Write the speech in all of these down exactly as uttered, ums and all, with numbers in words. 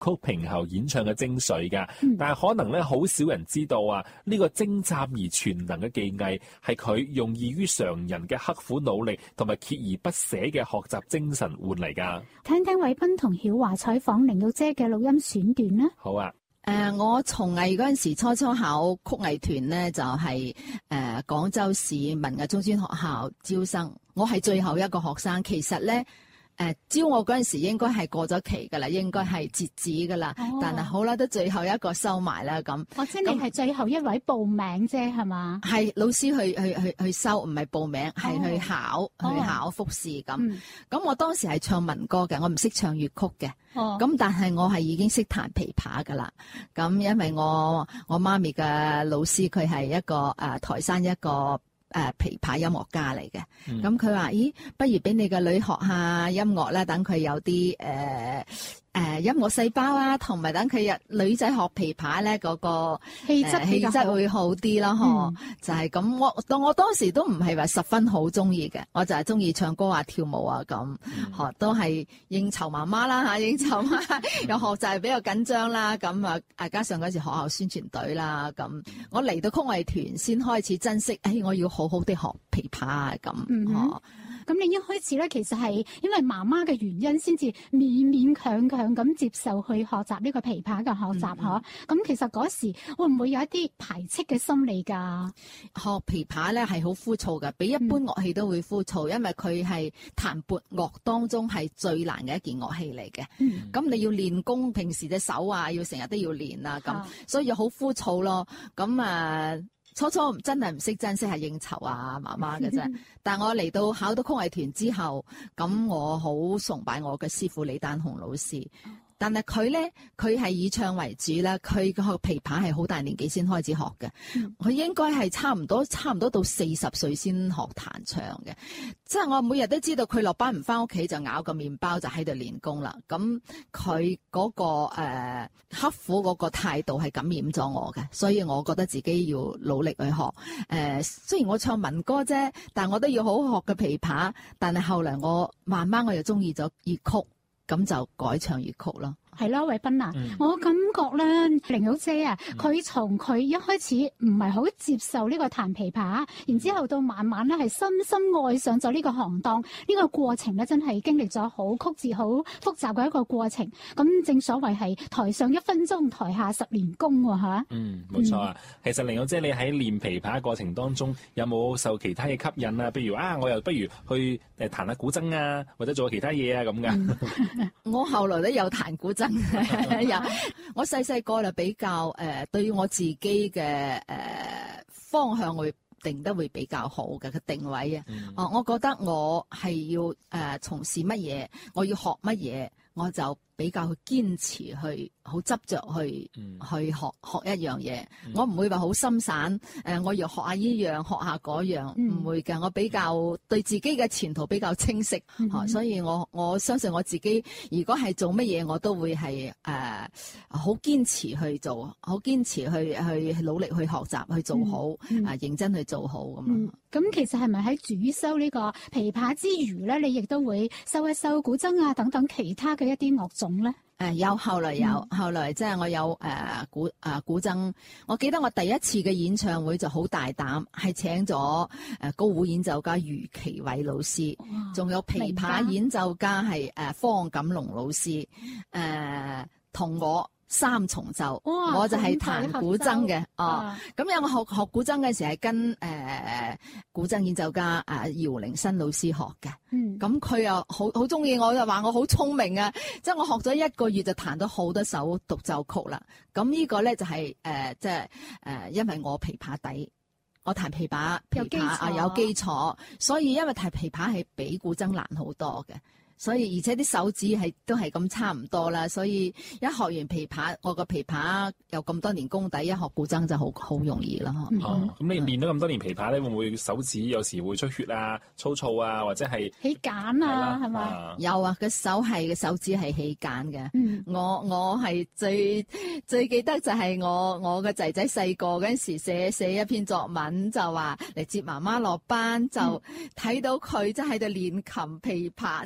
曲評後演唱嘅精髓㗎。 嗯、 但係可能咧，好少人知道啊，呢、這個精湛而全能嘅技藝係佢用異於常人嘅刻苦努力同埋鍥而不捨嘅學習精神換嚟㗎。聽聽偉斌同曉華採訪玲玉姐嘅錄音選段啦。好啊。 誒、呃，我從藝嗰陣時初初考曲藝團咧，就係誒廣州市文藝中專學校招生，我係最後一個學生。其實咧，誒、呃、招我嗰陣時應該係過咗期噶啦，應該係截止噶啦。哦、但係好啦，都最後一個收埋啦咁。 我知你係最後一位報名啫，係嘛？係老師去去去去收，唔係報名，係、哦、去考、哦、去考複試咁。咁、嗯、我當時係唱民歌嘅，我唔識唱粵曲嘅。哦，咁但係我係已經識彈琵琶噶啦，咁因為我我媽咪嘅老師佢係一個誒、呃、台山一個誒、呃、琵琶音樂家嚟嘅，咁佢話咦，不如俾你個女學下音樂啦，等佢有啲誒。呃誒、呃，音樂細胞啊，同埋等佢日女仔學琵琶咧，嗰、那個氣質氣質會好啲咯，嗬、嗯，就係咁。我當我當時都唔係話十分好中意嘅，我就係中意唱歌啊、跳舞啊咁，嗬、嗯，都係應酬媽媽啦吓，應酬媽媽又學習比較緊張啦，咁啊，啊加上嗰時學校宣傳隊啦，咁我嚟到曲藝團先開始珍惜，誒、哎，我要好好地學琵琶啊，咁，嗬、嗯。 咁你一開始咧，其實係因為媽媽嘅原因，先至勉勉強強咁接受去學習呢個琵琶嘅學習，嗬、嗯。咁、嗯、其實嗰時會唔會有一啲排斥嘅心理㗎？ 學琵琶咧係好枯燥嘅，比一般樂器都會枯燥，嗯、因為佢係彈撥樂當中係最難嘅一件樂器嚟嘅。咁、嗯、你要練功，平時隻手啊，要成日都要練啊，咁、嗯、所以好枯燥咯。咁啊〜初初真係唔識珍惜係應酬啊媽媽嘅啫，但我嚟到考到曲藝團之後，咁我好崇拜我嘅師傅李丹紅老師。但係佢咧，佢係以唱為主啦。佢個琵琶係好大年紀先開始學嘅，佢、嗯、應該係差唔多差唔多到四十歲先學彈唱嘅。即係我每日都知道佢落班唔翻屋企就咬個麵包就喺度練功啦。咁佢嗰個誒、呃、刻苦嗰個態度係感染咗我嘅，所以我覺得自己要努力去學。誒、呃，雖然我唱民歌啫，但我都要好好學嘅琵琶。但係後來我慢慢我又中意咗粵曲。咁就改唱粵曲咯。 係啦，偉斌啊，嗯、我感覺咧，玲玉姐啊，佢從佢一開始唔係好接受呢個彈琵琶，然之後到慢慢咧係深深愛上咗呢個行當，呢、呢個過程咧真係經歷咗好曲折、好複雜嘅一個過程。咁正所謂係台上一分鐘，台下十年功喎嚇。嗯，冇錯啊。嗯、其實玲玉姐你喺練琵琶過程當中，有冇受其他嘅吸引啊？譬如啊，我又不如去誒彈下古箏啊，或者做其他嘢啊咁噶。 嗯、我後來都有彈古箏。有我細細個就比較誒、呃，對於我自己嘅誒、呃、方向會定得會比較好嘅個定位啊。哦、嗯呃，我覺得我係要誒、呃、從事乜嘢，我要學乜嘢，我就比較去堅持去，好執着去、嗯、去學學一樣嘢。嗯、我唔會話好心散，誒、呃，我要學下依樣，學下嗰樣，唔、嗯、會嘅。我比較對自己嘅前途比較清晰，嗯啊、所以我我相信我自己，如果係做乜嘢，我都會係誒好堅持去做，好堅持去去努力去學習去做好，嗯嗯、啊認真去做好咁啊。 咁、嗯、其實係咪喺主修呢個琵琶之餘咧，你亦都會修一修古箏啊等等其他嘅一啲樂種咧？誒、 呃、有，後來有，嗯、後來即係我有誒、呃、古誒、呃、古箏。我記得我第一次嘅演唱會就好大膽，係請咗誒高胡演奏家余其偉老師，仲有琵琶演奏家係誒、呃、方錦龍老師，誒同我。三重奏，我就係彈古箏嘅哦。咁有我學學古箏嘅時係跟誒、呃、古箏演奏家啊姚玲新老師學嘅。嗯，咁佢又好好中意我，就話我好聰明啊！即係我學咗一個月就彈到好多首獨奏曲啦。咁呢個咧就係、是、誒、呃、即係誒、呃，因為我琵琶底，我彈琵琶琵琶啊有基礎，所以因為彈琵琶係比古箏難好多嘅。所以而且啲手指係都係咁差唔多啦，所以一學完琵琶，我個琵琶有咁多年功底，一學古箏就好好容易啦。 嗯、哦，咁你練咗咁多年琵琶咧，會唔會手指有時會出血啊、粗糙啊，或者係起繭啊？係咪？ 吧有啊，個手係個手指係起繭嘅。嗯，我我係最最記得就係我我個仔仔細個嗰陣時寫寫一篇作文，就話嚟接媽媽落班，就睇到佢即係喺度練琴琵琶，即係話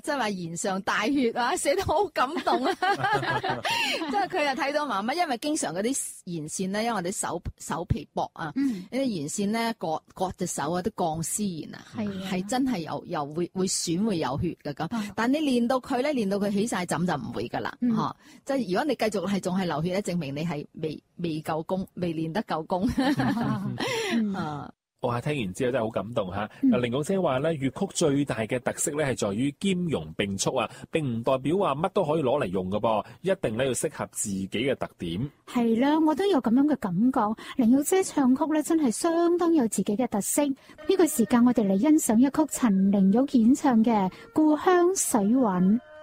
弦上帶血啊，寫得好感動啊！即係佢又睇到媽媽，因為經常嗰啲弦線咧，因為我哋手手皮薄啊，呢啲弦線咧割割隻手啊，啲鋼絲弦啊，係真係有又會會損會有血㗎咁。但你練到佢咧，練到佢起晒枕就唔會㗎啦，嚇！即係如果你繼續係仲係流血咧，證明你係未未夠功，未練得夠功啊！ 哇！聽完之後真係好感動嚇。嗱，玲瓏姐話咧，粵曲最大嘅特色咧係在於兼容並蓄啊，並唔代表話乜都可以攞嚟用㗎噃，一定咧要適合自己嘅特點。 係啦，我都有咁樣嘅感覺。玲瓏姐唱曲咧真係相當有自己嘅特色。呢、這個時間我哋嚟欣賞一曲陳玲玉演唱嘅《故鄉水韻》。